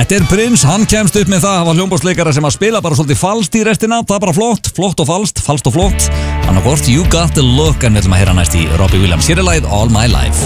Þetta Prince, hann kemst upp með það að hafa hljómborðsleikara sem að spila bara svolítið falskt í restina. Það er bara flott og falskt og flott. Annarkvort You Got The Look, en við ætlum að heyra næst í Robbie Williams. Hér er lagið All My Life.